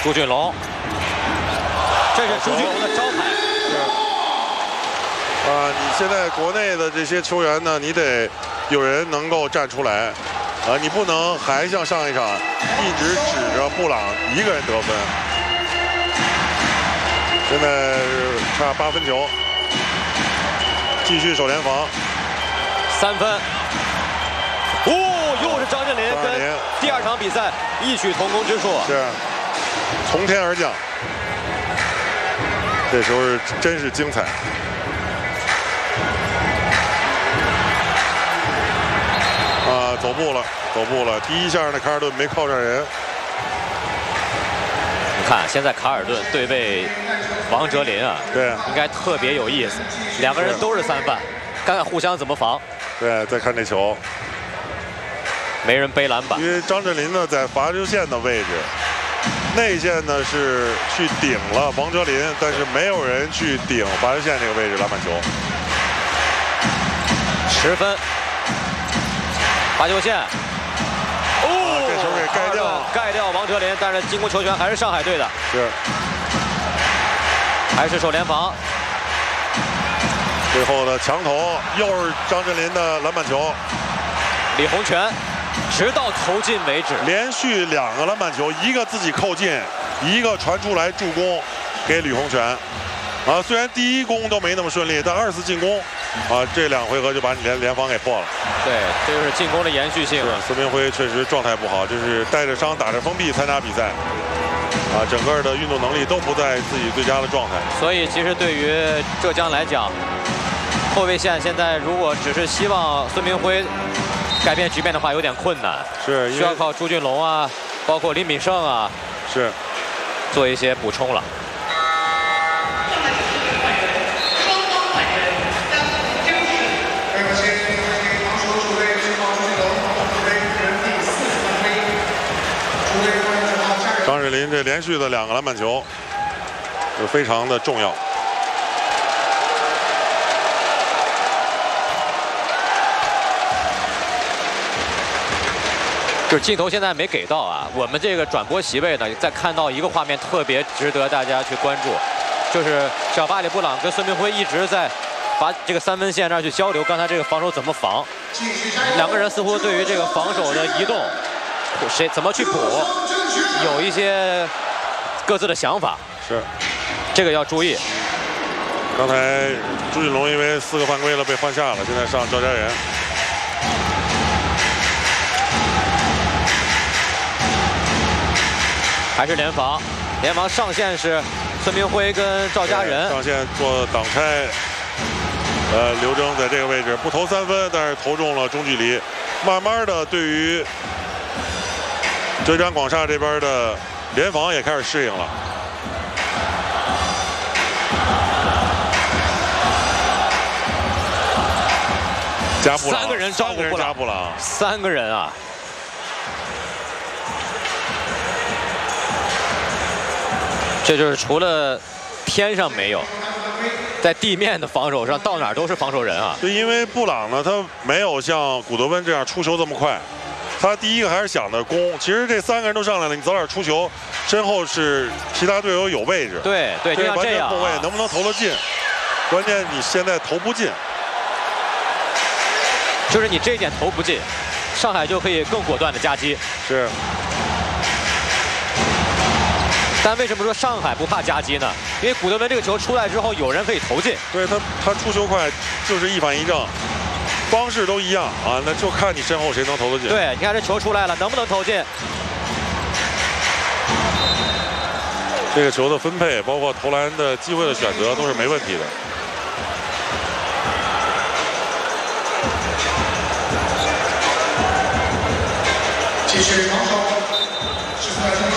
朱俊龙，这是朱俊龙的招牌。 你现在国内的这些球员呢，你得有人能够站出来，你不能还像上一场一直指着布朗一个人得分。现在差8分球，继续守联防 ，3分。又是张镇麟跟第2场比赛异曲同工之处， 是从天而降。这时候真是精彩。走步了。第一下呢，卡尔顿没靠上人。 你看，现在卡尔顿对位王哲林啊， 对， 应该特别有意思。2个人都是3犯，看看互相怎么防。 对，再看这球， 没人背篮板。 因为张镇麟呢在罚球线的位置，内线呢是去顶了王哲林，但是没有人去顶罚球线这个位置篮板球。 10分。罚球线， 这球给盖掉王哲林，但是进攻球权还是上海队的， 是， 还是守联防。 最后的强投又是张镇麟的篮板球， 李洪权直到投进为止， 连续2个篮板球，一个自己扣进，一个传出来助攻给吕洪权。虽然第1攻都没那么顺利，但2次进攻，这2回合就把你联防给破了。 对，这就是进攻的延续性。 孙明辉确实状态不好，就是带着伤打着封闭参加比赛，整个的运动能力都不在自己最佳的状态。 所以其实对于浙江来讲，后卫线现在如果只是希望孙明辉改变局面的话，有点困难。 是需要靠朱俊龙啊，包括林敏胜啊， 是做一些补充了。 张镇麟这连续的2个篮板球，就非常的重要。 就是镜头现在没给到啊，我们这个转播席位呢，再看到一个画面特别值得大家去关注，就是小巴里布朗跟孙明辉一直在罚这个3分线那儿去交流，刚才这个防守怎么防，2个人似乎对于这个防守的移动，谁怎么去补，有一些各自的想法， 是， 这个要注意。 刚才朱俊龙因为4个犯规了被换下了，现在上赵家人。 还是联防上线是孙明辉跟赵家人上线做挡拆。刘铮在这个位置不投3分，但是投中了中距离。慢慢的，对于浙江广厦这边的联防也开始适应了。加布朗 3个人照顾布朗，3个人啊。这就是除了天上没有，在地面的防守上，到哪儿都是防守人啊。 对，因为布朗呢，他没有像古德温这样出球这么快，他第一个还是想着攻。其实这3个人都上来了，你早点出球，身后是其他队友有位置。 对，就像这样， 后卫能不能投得进？关键你现在投不进， 就是你这一点投不进，上海就可以更果断的夹击。 是。 但为什么说上海不怕夹击呢？因为古德温这个球出来之后，有人可以投进。 对他出球快，就是一反一正，方式都一样啊，那就看你身后谁能投得进。 对，你看这球出来了，能不能投进？ 这个球的分配，包括投篮的机会的选择，都是没问题的。 继续防守，14分